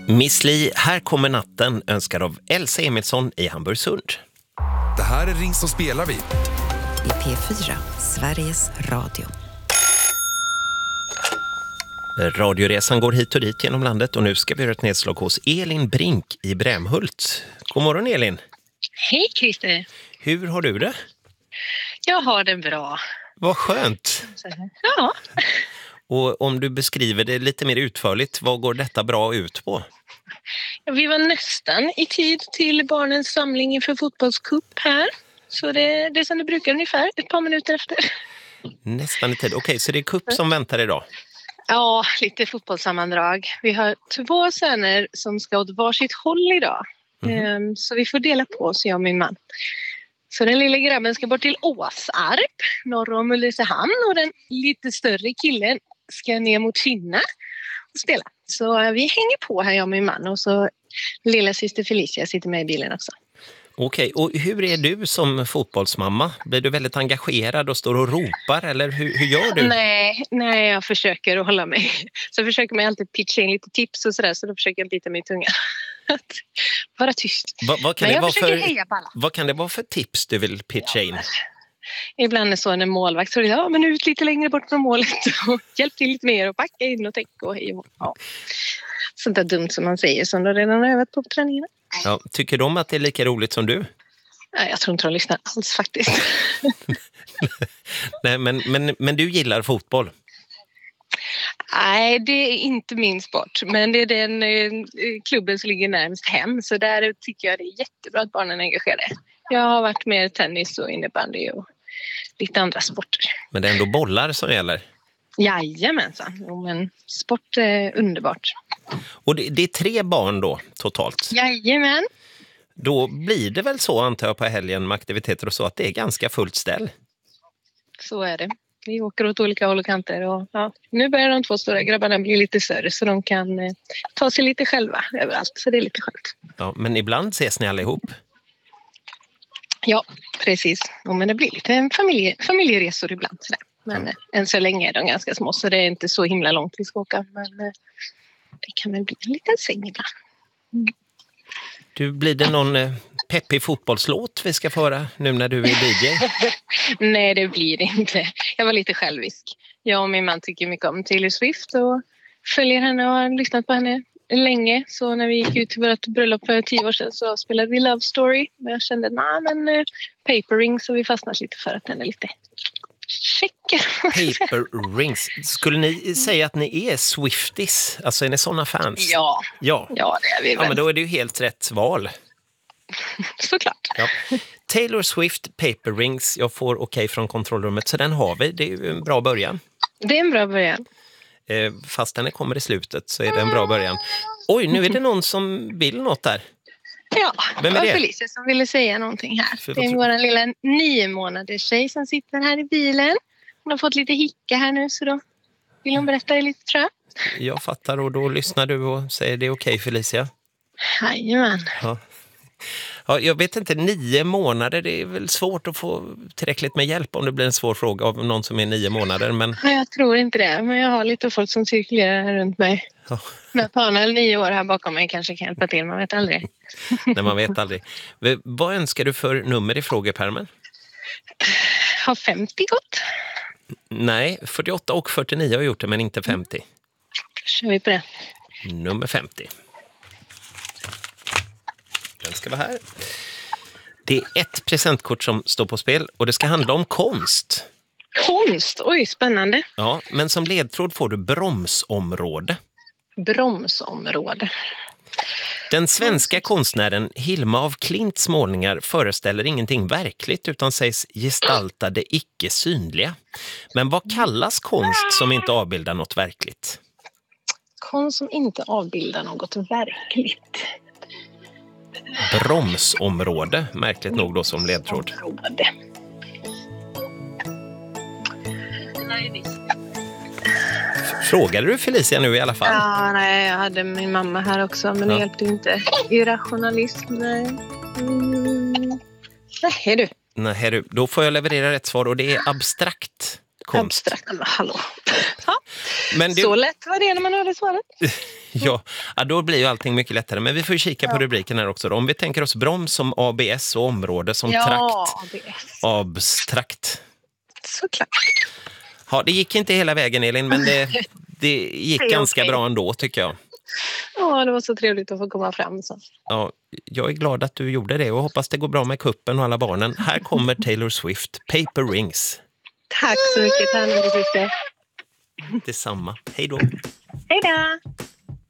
Miss Li, här kommer natten, önskar av Elsa Emilsson i Hamburgsund. Det här är Ring som spelar vi. I P4, Sveriges Radio. Radioresan går hit och dit genom landet och nu ska vi göra ett nedslag hos Elin Brink i Brämhult. God morgon Elin. Hej Christer. Hur har du det? Jag har det bra. Vad skönt. Ja. Och om du beskriver det lite mer utförligt, vad går detta bra ut på? Vi var nästan i tid till barnens samling inför fotbollscup här. Så det är som det brukar ungefär, ett par minuter efter. Nästan i tid. Okej, så det är cup som väntar idag? Ja, lite fotbollssammandrag. Vi har 2 söner som ska åt varsitt håll idag. Så vi får dela på oss, jag och min man. Så den lilla grabben ska bort till Åsarp, norr om Ulricehamn, och den lite större killen ska ner mot Kinna och spela. Så vi hänger på här, jag och min man, och så lilla syster Felicia sitter med i bilen också. Okej, och hur är du som fotbollsmamma? Blir du väldigt engagerad och står och ropar, eller hur gör du? Nej, jag försöker att hålla mig. Så försöker man alltid pitcha in lite tips och sådär, så då försöker jag bita mig i tungan. Att vara tyst. Vad kan det vara för tips du vill pitcha in? Ibland är så en målvakt så men ut lite längre bort från målet och hjälp till lite mer och backa in och täcka och hej och ja. Sånt där dumt som man säger som de redan har övat på träningen. Ja, tycker de att det är lika roligt som du? Nej, jag tror inte de lyssnar alls faktiskt. Nej, men du gillar fotboll? Nej, det är inte min sport, men det är den klubben som ligger närmast hem, så där tycker jag det är jättebra att barnen är engagerade. Jag har varit mer tennis och innebandy och lite andra sporter. Men det är ändå bollar som gäller? Jajamensan, men sport är underbart. Och det är 3 barn då totalt? Jajamän. Då blir det väl så, antar jag, på helgen med aktiviteter och så, att det är ganska fullt ställ? Så är det. Vi åker åt olika håll och kanter och nu börjar de 2 stora grabbarna bli lite större så de kan ta sig lite själva överallt, så det är lite skönt. Ja, men ibland ses ni allihop? Ja, precis. Men det blir lite familjeresor ibland. Sådär. Men än så länge är de ganska små så det är inte så himla långt vi ska åka. Men det kan väl bli en liten säng ibland. Du, blir det någon peppig fotbollslåt vi ska få höra nu när du är DJ? Nej, det blir det inte. Jag var lite självisk. Jag och min man tycker mycket om Taylor Swift och följer henne och har lyssnat på henne länge. Så när vi gick ut till vårt bröllop för 10 år sedan så spelade vi Love Story. Men jag kände, Paper Rings, så vi fastnade lite för att den är lite check. Paper Rings. Skulle ni säga att ni är Swifties? Alltså är ni sådana fans? Ja, det är vi väl. Ja, men då är det ju helt rätt val. Såklart. Ja. Taylor Swift, Paper Rings. Jag får okej från kontrollrummet, så den har vi. Det är ju en bra början. Det är en bra början. Fast den kommer i slutet så är det en bra början. Oj, nu är det någon som vill något där. Ja, vem är det? Felicia som ville säga någonting här. Det är vår lilla 9 månaders tjej som sitter här i bilen. Hon har fått lite hicka här nu, så då vill hon berätta det lite, tror jag. Jag fattar, och då lyssnar du och säger det är okej, Felicia. Jajamän. Ja, jag vet inte, 9 månader, det är väl svårt att få tillräckligt med hjälp om det blir en svår fråga av någon som är 9 månader. Men... Jag tror inte det, men jag har lite folk som cirkulerar här runt mig. Ja. När Panel 9 år här bakom mig kanske kan hjälpa till, man vet aldrig. Nej, man vet aldrig. Vad önskar du för nummer i frågepärmen? Har 50 gått? Nej, 48 och 49 har gjort det, men inte 50. Kör vi på det. Nummer 50. Den ska vara här. Det är ett presentkort som står på spel och det ska handla om konst. Konst? Oj, spännande. Ja, men som ledtråd får du bromsområde. Bromsområde. Den svenska konstnären Hilma af Klints målningar föreställer ingenting verkligt utan sägs gestalta det icke synliga. Men vad kallas konst som inte avbildar något verkligt? Konst som inte avbildar något verkligt. Bromsområde, märkligt nog då som ledtråd. Frågade du Felicia nu i alla fall? Ja, nej, jag hade min mamma här också, men det hjälpte inte. Irrationalism, nej. Nej du. Då får jag leverera rätt svar och det är abstrakt konst. Abstrakt, men hallå. Ja. Men så lätt var det när man hörde svaret. Ja, då blir ju allting mycket lättare. Men vi får ju kika på rubriken här också då. Om vi tänker oss broms som ABS och område som trakt. ABS. Abstrakt. Såklart. Ja, det gick inte hela vägen, Elin, men det gick ganska bra ändå, tycker jag. Ja, det var så trevligt att få komma fram. Så. Ja, jag är glad att du gjorde det och hoppas det går bra med kuppen och alla barnen. Här kommer Taylor Swift, Paper Rings. Tack så mycket. Detsamma. Hej då. Hej då.